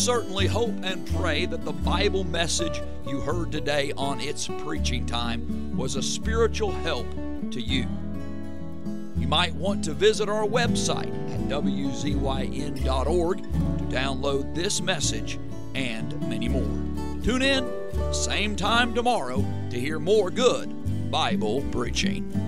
certainly hope and pray that the Bible message you heard today on It's Preaching Time was a spiritual help to you. You might want to visit our website at wzyn.org to download this message and many more. Tune in, same time tomorrow, to hear more good Bible preaching.